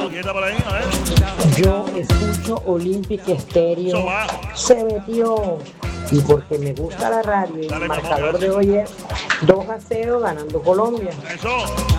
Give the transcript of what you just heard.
Quieta por ahí, a ver. Yo escucho Olympic Eso Stereo, va. se metió. Y porque me gusta la radio y Dale, el mi amor, marcador de hoy es 2-0 ganando Colombia. Eso.